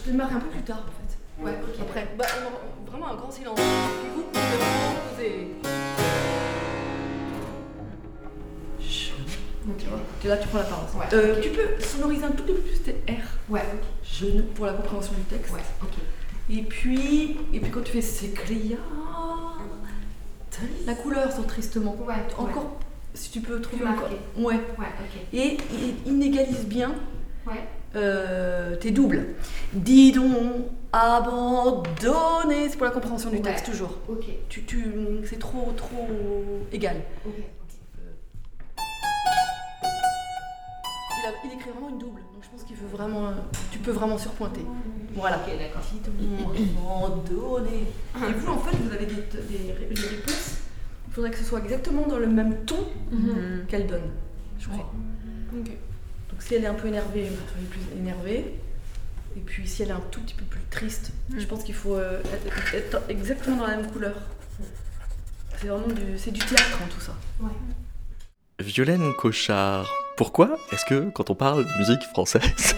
Je démarre un peu plus tard en fait. Ouais, ok. Après, vraiment un grand silence. Et vous vraiment posez. Ok. Et là, tu prends la parole. Ouais, ok. Tu peux sonoriser un tout petit peu plus tes R. Ouais, ok. Genou pour la compréhension du texte. Ouais, ok. Et puis quand tu fais c'est criard, la couleur sort tristement. Ouais, Encore, si tu peux trouver Plus encore. marqué. Ouais. Ouais, ok. Et inégalise bien Ouais. tes doubles. Dis donc, abandonner, c'est pour la compréhension du texte Ouais. toujours. Ok. C'est trop égal. Ok. Il écrit vraiment une double, donc je pense qu'il veut vraiment. Tu peux vraiment surpointer. Voilà. Ok, d'accord. Dis donc, abandonner. Et vous, en fait, vous avez des réponses. Il faudrait que ce soit exactement dans le même ton qu'elle donne, je crois. Ok. Donc si elle est un peu énervée, vous trouvez plus énervée. Et puis si elle est un tout petit peu plus triste, je pense qu'il faut être exactement dans la même couleur. C'est vraiment c'est du théâtre, tout ça. Ouais. Violaine Cochard, pourquoi est-ce que quand on parle de musique française,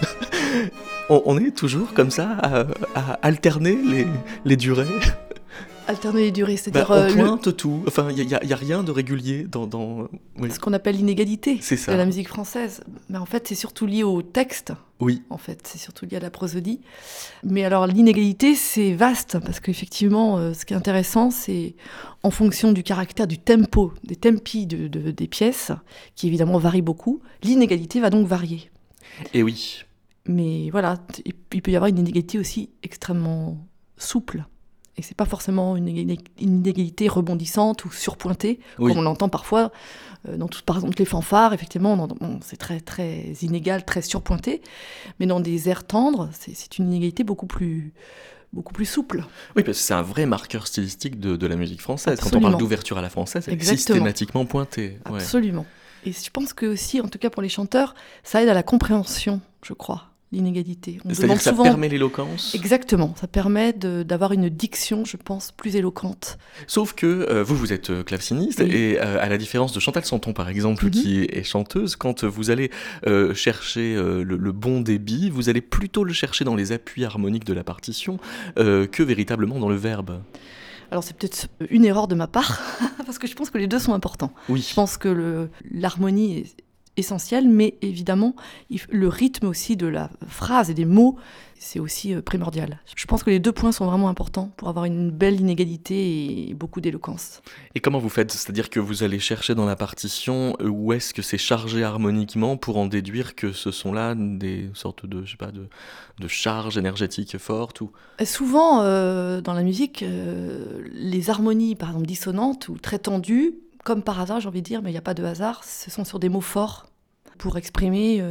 on est toujours comme ça à alterner les durées? Alterner les durées, c'est-à-dire On pointe tout, enfin il y a rien de régulier dans oui. ce qu'on appelle l'inégalité C'est ça. de la musique française. Mais en fait, c'est surtout lié au texte. Oui. En fait, c'est surtout lié à la prosodie. Mais alors, l'inégalité, c'est vaste, parce qu'effectivement, ce qui est intéressant, c'est en fonction du caractère, du tempo, des tempi des pièces, qui évidemment varient beaucoup, l'inégalité va donc varier. Et oui. Mais voilà, il peut y avoir une inégalité aussi extrêmement souple. Et c'est pas forcément une inégalité rebondissante ou surpointée, Oui. comme on l'entend parfois dans par exemple les fanfares, effectivement, c'est très, très inégal, très surpointé. Mais dans des airs tendres, c'est une inégalité beaucoup plus souple. Oui, parce que c'est un vrai marqueur stylistique de la musique française. Absolument. Quand on parle d'ouverture à la française, elle est Exactement. systématiquement pointée. Ouais. Absolument. Et je pense que aussi, en tout cas pour les chanteurs, ça aide à la compréhension, je crois, l'inégalité. C'est-à-dire que ça permet l'éloquence. Exactement, ça permet d'avoir une diction, je pense, plus éloquente. Sauf que vous êtes claveciniste, Oui. et à la différence de Chantal Santon, par exemple, qui est chanteuse, quand vous allez chercher le bon débit, vous allez plutôt le chercher dans les appuis harmoniques de la partition que véritablement dans le verbe. Alors c'est peut-être une erreur de ma part, parce que je pense que les deux sont importants. Oui. Je pense que l'harmonie est essentielle, mais évidemment, le rythme aussi de la phrase et des mots, c'est aussi primordial. Je pense que les deux points sont vraiment importants pour avoir une belle inégalité et beaucoup d'éloquence. Et comment vous faites? C'est-à-dire que vous allez chercher dans la partition où est-ce que c'est chargé harmoniquement pour en déduire que ce sont là des sortes de, je sais pas, de charges énergétiques fortes ou... Et souvent, dans la musique, les harmonies, par exemple, dissonantes ou très tendues, comme par hasard, j'ai envie de dire, mais il n'y a pas de hasard, ce sont sur des mots forts pour exprimer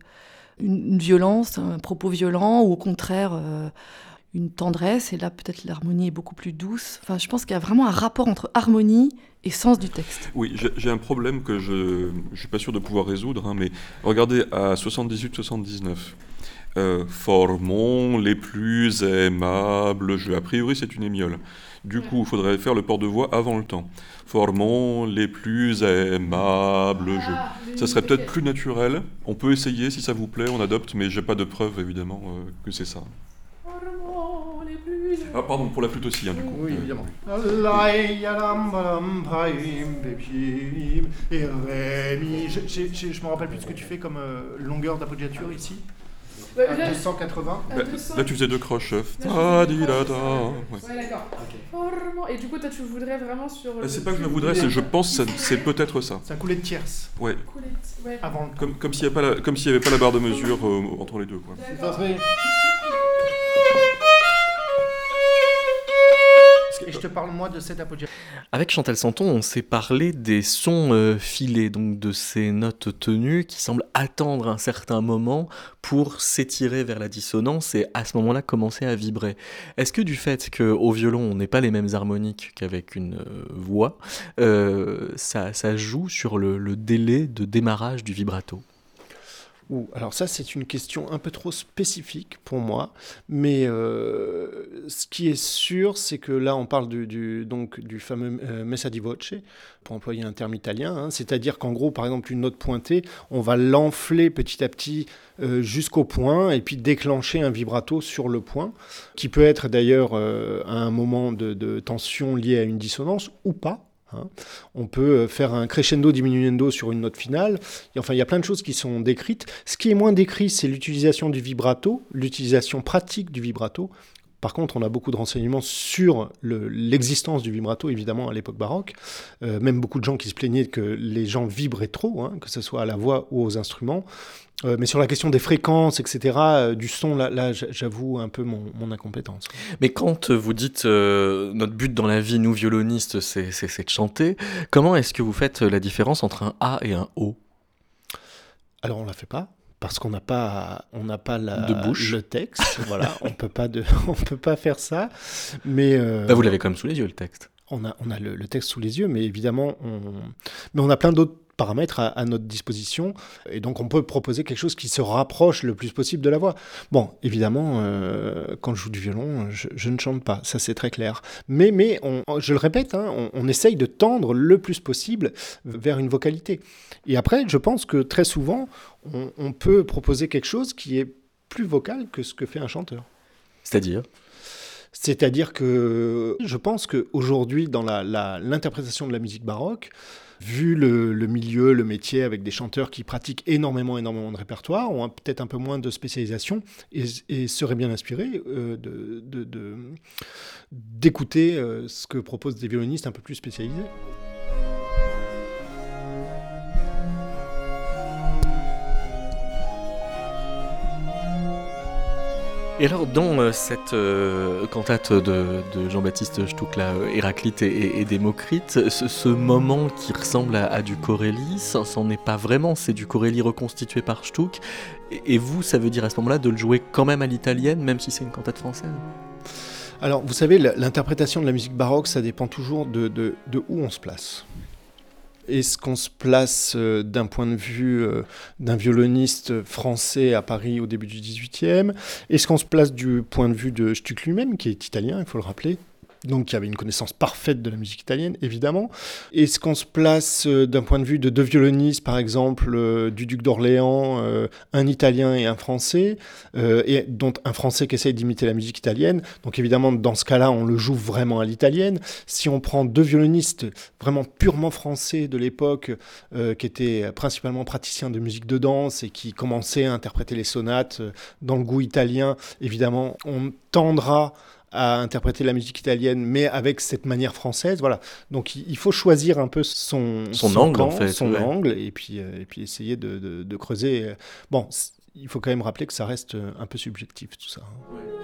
une violence, un propos violent, ou au contraire une tendresse. Et là, peut-être l'harmonie est beaucoup plus douce. Enfin, je pense qu'il y a vraiment un rapport entre harmonie et sens du texte. Oui, j'ai un problème que je ne suis pas sûr de pouvoir résoudre, mais regardez à 78-79. Formons les plus aimables jeux. A priori, c'est une émiole. Du coup, il faudrait faire le port de voix avant le temps. Formons les plus aimables jeux. Ça serait peut-être plus naturel. On peut essayer si ça vous plaît, on adopte, mais j'ai pas de preuve évidemment que c'est ça. Ah pardon, pour la flûte aussi, du coup. Oui, évidemment. Je me rappelle plus de ce que tu fais comme longueur d'appoggiature ici. À 280. Là, tu faisais deux croches. Ah, di da da. Ouais, d'accord. Et du coup, toi, tu voudrais vraiment sur. C'est pas que je le voudrais, c'est je pense que c'est peut-être ça. C'est un coulé de tierce. Ouais. Ouais. Avant le Comme s'il n'y avait pas la barre de mesure entre les deux, quoi. D'accord. Et je te parle moi de cette appoggiature. Avec Chantal Santon, on s'est parlé des sons filés, donc de ces notes tenues qui semblent attendre un certain moment pour s'étirer vers la dissonance et à ce moment-là commencer à vibrer. Est-ce que du fait qu'au violon on n'ait pas les mêmes harmoniques qu'avec une voix, ça joue sur le délai de démarrage du vibrato ? Alors ça, c'est une question un peu trop spécifique pour moi, mais ce qui est sûr, c'est que là, on parle donc, du fameux messa di voce, pour employer un terme italien, hein, c'est-à-dire qu'en gros, par exemple, une note pointée, on va l'enfler petit à petit jusqu'au point, et puis déclencher un vibrato sur le point, qui peut être d'ailleurs à un moment de tension lié à une dissonance ou pas. On peut faire un crescendo diminuendo sur une note finale. Et enfin, il y a plein de choses qui sont décrites. Ce qui est moins décrit, c'est l'utilisation du vibrato, l'utilisation pratique du vibrato. Par contre, on a beaucoup de renseignements sur l'existence du vibrato, évidemment, à l'époque baroque. Même beaucoup de gens qui se plaignaient que les gens vibraient trop, que ce soit à la voix ou aux instruments. Mais sur la question des fréquences, etc., du son, là j'avoue un peu mon incompétence. Mais quand vous dites notre but dans la vie, nous violonistes, c'est de chanter, comment est-ce que vous faites la différence entre un A et un O ? Alors on la fait pas. Parce qu'on n'a pas de bouche. Le texte, voilà, on peut pas faire ça. Mais vous l'avez quand même sous les yeux, le texte. On a le texte sous les yeux, mais évidemment, on a plein d'autres paramètres à notre disposition, et donc on peut proposer quelque chose qui se rapproche le plus possible de la voix. Bon, évidemment, quand je joue du violon, je ne chante pas, ça c'est très clair. Mais je le répète, on essaye de tendre le plus possible vers une vocalité. Et après, je pense que très souvent, on peut proposer quelque chose qui est plus vocal que ce que fait un chanteur. C'est-à-dire que je pense qu'aujourd'hui, dans l'interprétation de la musique baroque, vu le milieu, le métier, avec des chanteurs qui pratiquent énormément de répertoire, ont peut-être un peu moins de spécialisation et seraient bien inspirés d'écouter ce que proposent des violonistes un peu plus spécialisés. Et alors, dans cette cantate de Jean-Baptiste Stuck, là, Héraclite et Démocrite, ce moment qui ressemble à du Corelli, ça n'en est pas vraiment, c'est du Corelli reconstitué par Stuck. Et vous, ça veut dire à ce moment-là de le jouer quand même à l'italienne, même si c'est une cantate française ? Alors, vous savez, l'interprétation de la musique baroque, ça dépend toujours de où on se place. Est-ce qu'on se place d'un point de vue d'un violoniste français à Paris au début du XVIIIe ? Est-ce qu'on se place du point de vue de Stuck lui-même, qui est italien, il faut le rappeler ? Donc qui avait une connaissance parfaite de la musique italienne, évidemment. Est-ce qu'on se place d'un point de vue de deux violonistes, par exemple, du duc d'Orléans, un italien et un français, et dont un français qui essaye d'imiter la musique italienne. Donc évidemment, dans ce cas-là, on le joue vraiment à l'italienne. Si on prend deux violonistes vraiment purement français de l'époque, qui étaient principalement praticiens de musique de danse et qui commençaient à interpréter les sonates dans le goût italien, évidemment, on tendra à interpréter la musique italienne, mais avec cette manière française, voilà. Donc il faut choisir un peu son angle, camp, en fait, son angle, et puis essayer de creuser. Bon, il faut quand même rappeler que ça reste un peu subjectif tout ça.